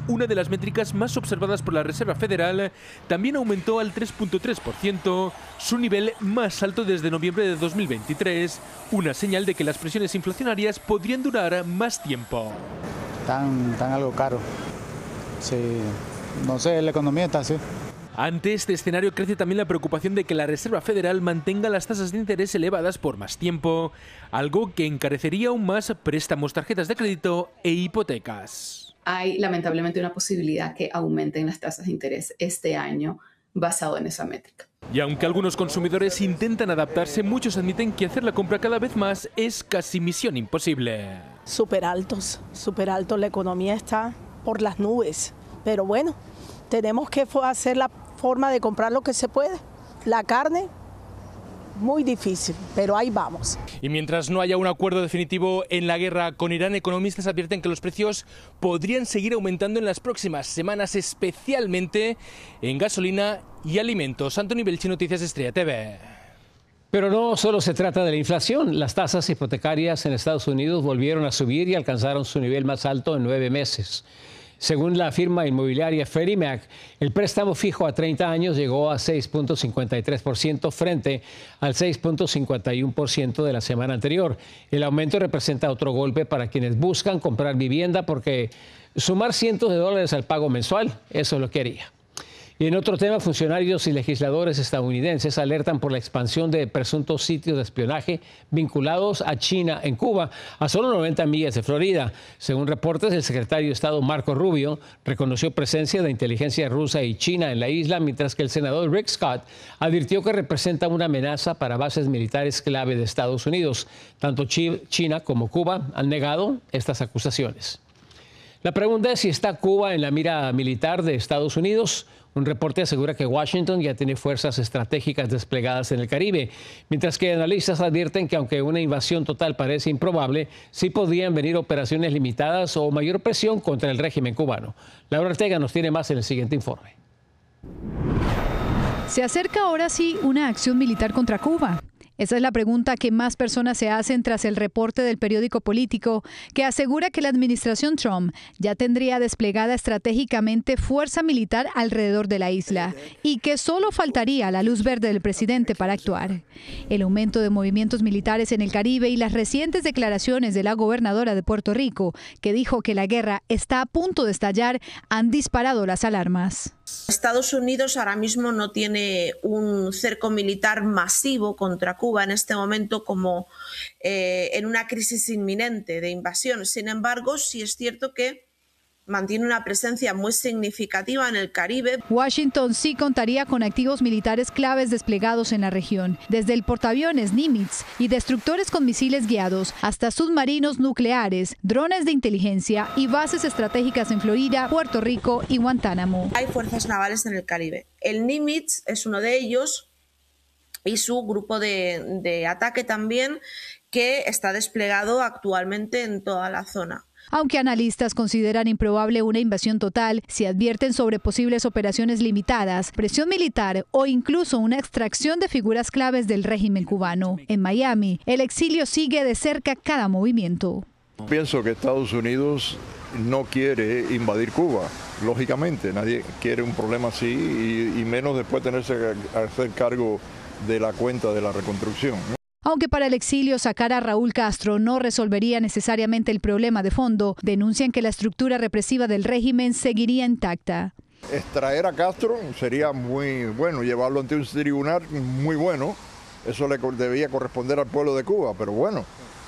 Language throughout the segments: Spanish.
una de las métricas más observadas por la Reserva Federal, también aumentó al 3,3%, su nivel más alto desde noviembre de 2023, una señal de que las presiones inflacionarias podrían durar más tiempo. Están algo caro. Sí, no sé, la economía está así. Ante este escenario crece también la preocupación de que la Reserva Federal mantenga las tasas de interés elevadas por más tiempo, algo que encarecería aún más préstamos, tarjetas de crédito e hipotecas. Hay lamentablemente una posibilidad que aumenten las tasas de interés este año basado en esa métrica. Y aunque algunos consumidores intentan adaptarse, muchos admiten que hacer la compra cada vez más es casi misión imposible. Súper altos, la economía está por las nubes, pero bueno, tenemos que hacer la forma de comprar lo que se puede. La carne, muy difícil, pero ahí vamos. Y mientras no haya un acuerdo definitivo en la guerra con Irán, economistas advierten que los precios podrían seguir aumentando en las próximas semanas, especialmente en gasolina y alimentos. Antonio Belchi, Noticias Estrella TV. Pero no solo se trata de la inflación. Las tasas hipotecarias en Estados Unidos volvieron a subir y alcanzaron su nivel más alto en 9 meses. Según la firma inmobiliaria Freddie Mac, el préstamo fijo a 30 años llegó a 6,53% frente al 6,51% de la semana anterior. El aumento representa otro golpe para quienes buscan comprar vivienda porque sumar cientos de dólares al pago mensual, eso es lo que haría. Y en otro tema, funcionarios y legisladores estadounidenses alertan por la expansión de presuntos sitios de espionaje vinculados a China en Cuba, a solo 90 millas de Florida. Según reportes, el secretario de Estado Marco Rubio reconoció presencia de inteligencia rusa y china en la isla, mientras que el senador Rick Scott advirtió que representa una amenaza para bases militares clave de Estados Unidos. Tanto China como Cuba han negado estas acusaciones. La pregunta es si está Cuba en la mira militar de Estados Unidos. Un reporte asegura que Washington ya tiene fuerzas estratégicas desplegadas en el Caribe, mientras que analistas advierten que aunque una invasión total parece improbable, sí podrían venir operaciones limitadas o mayor presión contra el régimen cubano. Laura Ortega nos tiene más en el siguiente informe. ¿Se acerca ahora sí una acción militar contra Cuba? Esa es la pregunta que más personas se hacen tras el reporte del periódico Político, que asegura que la administración Trump ya tendría desplegada estratégicamente fuerza militar alrededor de la isla y que solo faltaría la luz verde del presidente para actuar. El aumento de movimientos militares en el Caribe y las recientes declaraciones de la gobernadora de Puerto Rico, que dijo que la guerra está a punto de estallar, han disparado las alarmas. Estados Unidos ahora mismo no tiene un cerco militar masivo contra Cuba en este momento como en una crisis inminente de invasión. Sin embargo, sí es cierto que mantiene una presencia muy significativa en el Caribe. Washington sí contaría con activos militares claves desplegados en la región, desde el portaaviones Nimitz y destructores con misiles guiados hasta submarinos nucleares, drones de inteligencia y bases estratégicas en Florida, Puerto Rico y Guantánamo. Hay fuerzas navales en el Caribe. El Nimitz es uno de ellos y su grupo de ataque también, que está desplegado actualmente en toda la zona. Aunque analistas consideran improbable una invasión total, se advierten sobre posibles operaciones limitadas, presión militar o incluso una extracción de figuras claves del régimen cubano. En Miami, el exilio sigue de cerca cada movimiento. Pienso que Estados Unidos no quiere invadir Cuba, lógicamente. Nadie quiere un problema así y menos después tenerse que hacer cargo de la cuenta de la reconstrucción. Aunque para el exilio sacar a Raúl Castro no resolvería necesariamente el problema de fondo, denuncian que la estructura represiva del régimen seguiría intacta. Extraer a Castro sería muy bueno, llevarlo ante un tribunal muy bueno. Eso le debía corresponder al pueblo de Cuba, pero bueno,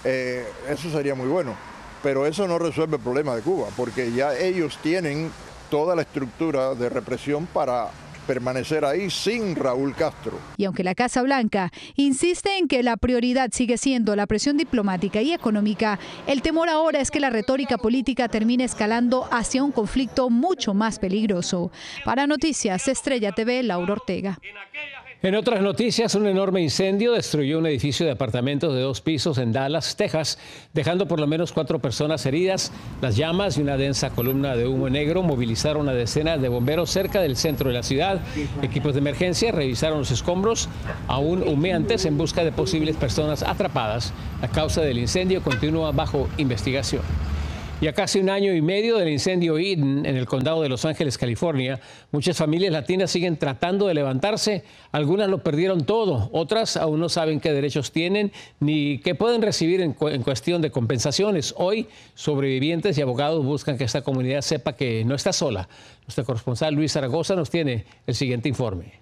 eso sería muy bueno. Pero eso no resuelve el problema de Cuba, porque ya ellos tienen toda la estructura de represión para permanecer ahí sin Raúl Castro. Y aunque la Casa Blanca insiste en que la prioridad sigue siendo la presión diplomática y económica, el temor ahora es que la retórica política termine escalando hacia un conflicto mucho más peligroso. Para Noticias Estrella TV, Laura Ortega. En otras noticias, un enorme incendio destruyó un edificio de apartamentos de 2 pisos en Dallas, Texas, dejando por lo menos 4 personas heridas. Las llamas y una densa columna de humo negro movilizaron a decenas de bomberos cerca del centro de la ciudad. Equipos de emergencia revisaron los escombros aún humeantes en busca de posibles personas atrapadas. La causa del incendio continúa bajo investigación. Y a casi 1 año y medio del incendio Eden en el condado de Los Ángeles, California, muchas familias latinas siguen tratando de levantarse. Algunas lo perdieron todo, otras aún no saben qué derechos tienen ni qué pueden recibir en cuestión de compensaciones. Hoy, sobrevivientes y abogados buscan que esta comunidad sepa que no está sola. Nuestro corresponsal Luis Zaragoza nos tiene el siguiente informe.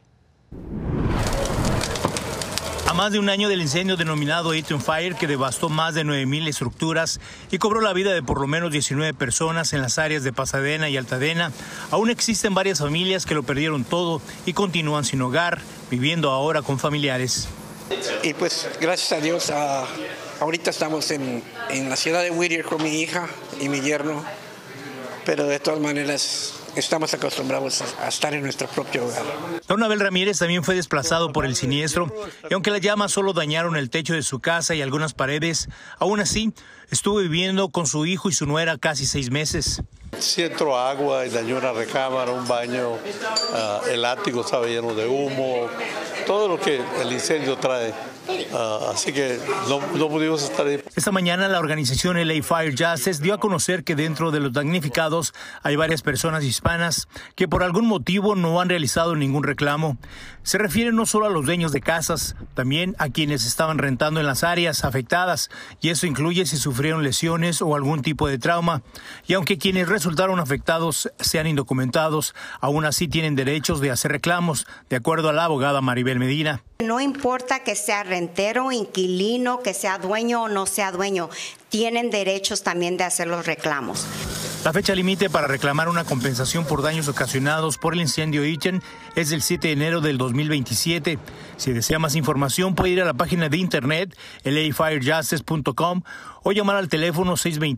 A más de 1 año del incendio denominado Eaton Fire, que devastó más de 9,000 estructuras y cobró la vida de por lo menos 19 personas en las áreas de Pasadena y Altadena, aún existen varias familias que lo perdieron todo y continúan sin hogar, viviendo ahora con familiares. Y pues gracias a Dios, ahorita estamos en la ciudad de Whittier con mi hija y mi yerno, pero de todas maneras estamos acostumbrados a estar en nuestro propio hogar. Don Abel Ramírez también fue desplazado por el siniestro y aunque las llamas solo dañaron el techo de su casa y algunas paredes, aún así estuvo viviendo con su hijo y su nuera casi 6 meses. Sí entró agua y dañó una recámara, un baño, el ático estaba lleno de humo, todo lo que el incendio trae. Así que no pudimos estar ahí. Esta mañana la organización LA Fire Justice dio a conocer que dentro de los damnificados hay varias personas hispanas que por algún motivo no han realizado ningún reclamo. Se refiere no solo a los dueños de casas, también a quienes estaban rentando en las áreas afectadas, y eso incluye si sufrieron lesiones o algún tipo de trauma. Y aunque quienes resultaron afectados sean indocumentados, aún así tienen derechos de hacer reclamos, de acuerdo a la abogada Maribel Medina. No importa que sea rentero, inquilino, que sea dueño o no sea dueño, tienen derechos también de hacer los reclamos. La fecha límite para reclamar una compensación por daños ocasionados por el incendio Eaton es el 7 de enero del 2027. Si desea más información puede ir a la página de internet lafirejustice.com o llamar al teléfono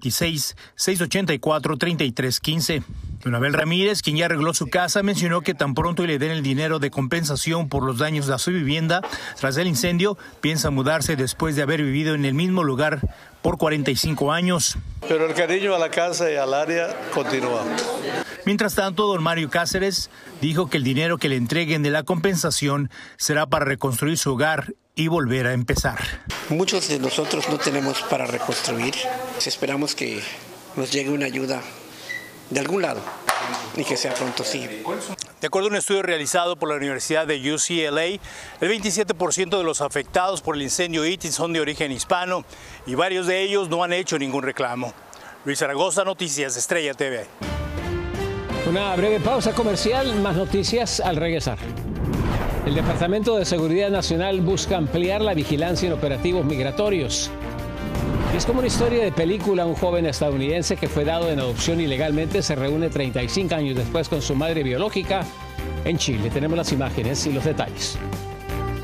626-684-3315. Don Abel Ramírez, quien ya arregló su casa, mencionó que tan pronto le den el dinero de compensación por los daños a su vivienda tras el incendio, piensa mudarse después de haber vivido en el mismo lugar por 45 años. Pero el cariño a la casa y al área continúa. Mientras tanto, don Mario Cáceres dijo que el dinero que le entreguen de la compensación será para reconstruir su hogar y volver a empezar. Muchos de nosotros no tenemos para reconstruir. Esperamos que nos llegue una ayuda de algún lado y que sea pronto, sí. De acuerdo a un estudio realizado por la Universidad de UCLA, el 27% de los afectados por el incendio Eaton son de origen hispano y varios de ellos no han hecho ningún reclamo. Luis Zaragoza, Noticias Estrella TV. Una breve pausa comercial, más noticias al regresar. El Departamento de Seguridad Nacional busca ampliar la vigilancia en operativos migratorios. Es como una historia de película. Un joven estadounidense que fue dado en adopción ilegalmente se reúne 35 años después con su madre biológica en Chile. Tenemos las imágenes y los detalles.